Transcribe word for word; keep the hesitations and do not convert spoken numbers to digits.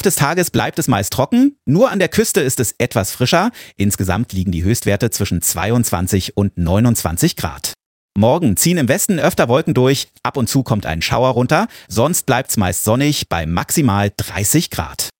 des Tages bleibt es meist trocken, nur an der Küste ist es etwas frischer. Insgesamt liegen die Höchstwerte zwischen zweiundzwanzig und neunundzwanzig Grad. Morgen ziehen im Westen öfter Wolken durch, ab und zu kommt ein Schauer runter, sonst bleibt's meist sonnig bei maximal dreißig Grad.